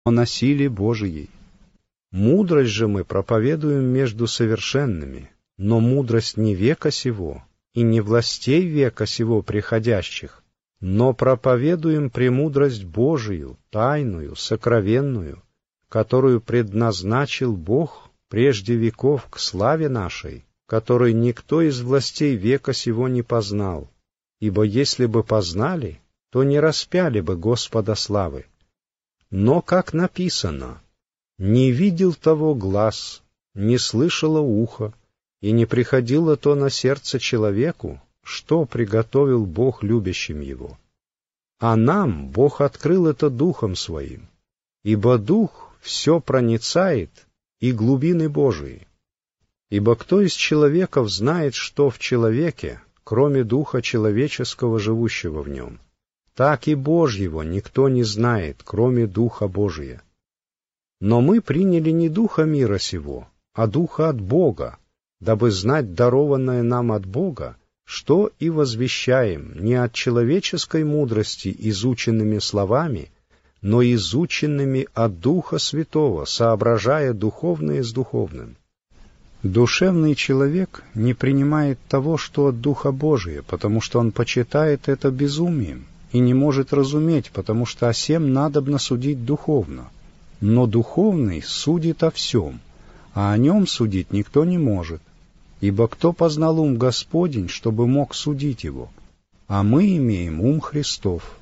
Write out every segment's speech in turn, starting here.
на силе Божией. Мудрость же мы проповедуем между совершенными, но мудрость не века сего, и не властей века сего приходящих, но проповедуем премудрость Божию, тайную, сокровенную, которую предназначил Бог прежде веков к славе нашей, которой никто из властей века сего не познал, ибо если бы познали, то не распяли бы Господа славы. Но, как написано, «Не видел того глаз, не слышало ухо, и не приходило то на сердце человеку, что приготовил Бог любящим его. А нам Бог открыл это Духом Своим, ибо Дух все проницает и глубины Божии. Ибо кто из человеков знает, что в человеке, кроме Духа человеческого, живущего в нем? Так и Божьего никто не знает, кроме Духа Божия. Но мы приняли не Духа мира сего, а Духа от Бога, дабы знать дарованное нам от Бога, что и возвещаем не от человеческой мудрости изученными словами, но изученными от Духа Святого, соображая духовное с духовным. Душевный человек не принимает того, что от Духа Божия, потому что он почитает это безумием, и не может разуметь, потому что о сем надобно судить духовно. Но духовный судит о всем, а о нем судить никто не может. Ибо кто познал ум Господень, чтобы мог судить его? А мы имеем ум Христов.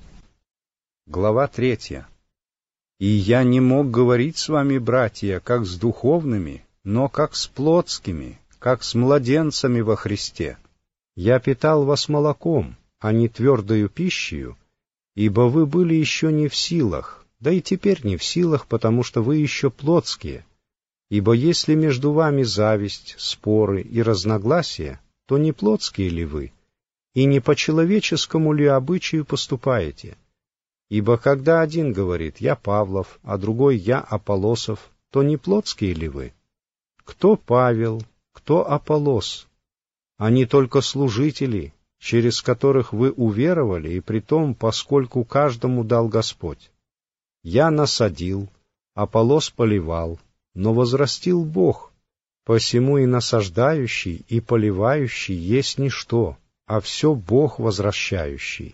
Глава 3. «И я не мог говорить с вами, братья, как с духовными, но как с плотскими, как с младенцами во Христе. Я питал вас молоком, а не твердою пищею, ибо вы были еще не в силах, да и теперь не в силах, потому что вы еще плотские. Ибо если между вами зависть, споры и разногласия, то не плотские ли вы, и не по человеческому ли обычаю поступаете? Ибо когда один говорит «я Павлов», а другой «я Аполлосов», то не плотские ли вы? Кто Павел, кто Аполлос? Они только служители, через которых вы уверовали, и притом, поскольку каждому дал Господь. Я насадил, Аполлос поливал, но возрастил Бог, посему и насаждающий, и поливающий есть ничто, а все Бог возвращающий.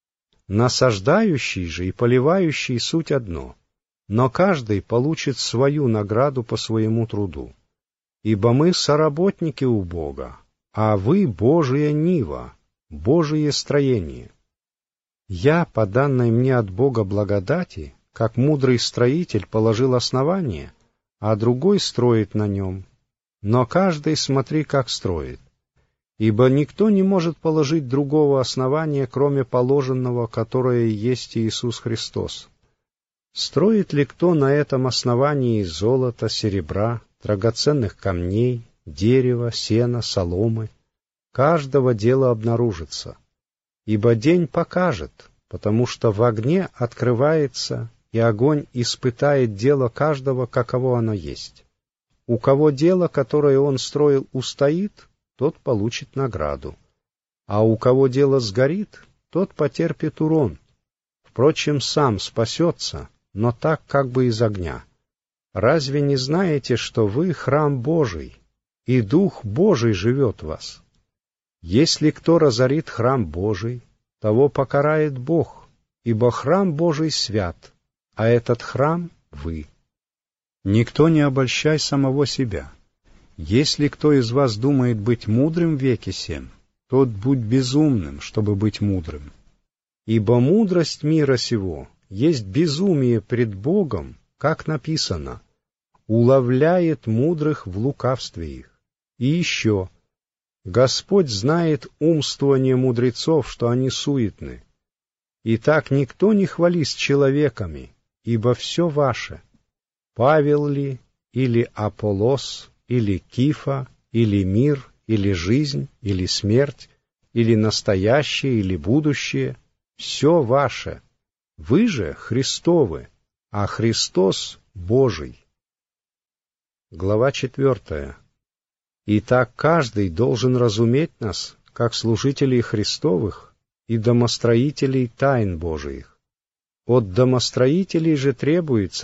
Насаждающий же и поливающий суть одно, но каждый получит свою награду по своему труду. Ибо мы соработники у Бога, а вы Божия нива, Божие строение. Я, по данной мне от Бога благодати, как мудрый строитель положил основание, а другой строит на нем. Но каждый смотри, как строит. Ибо никто не может положить другого основания, кроме положенного, которое есть Иисус Христос. Строит ли кто на этом основании из золота, серебра, драгоценных камней, дерева, сена, соломы? Каждого дела обнаружится. Ибо день покажет, потому что в огне открывается, и огонь испытает дело каждого, каково оно есть. У кого дело, которое он строил, устоит, тот получит награду. А у кого дело сгорит, тот потерпит урон. Впрочем, сам спасется, но так как бы из огня. Разве не знаете, что вы храм Божий, и Дух Божий живет в вас? Если кто разорит храм Божий, того покарает Бог, ибо храм Божий свят, а этот храм — вы. Никто не обольщай самого себя. Если кто из вас думает быть мудрым в веке сем, тот будь безумным, чтобы быть мудрым. Ибо мудрость мира сего есть безумие пред Богом, как написано, уловляет мудрых в лукавстве их. И еще, Господь знает умствование мудрецов, что они суетны. Итак, никто не хвались человеками, ибо все ваше. Павел ли, или Аполлос, или Кифа, или мир, или жизнь, или смерть, или настоящее, или будущее, все ваше. Вы же Христовы, а Христос Божий. Глава 4. Итак, каждый должен разуметь нас, как служителей Христовых и домостроителей тайн Божиих. От домостроителей же требуется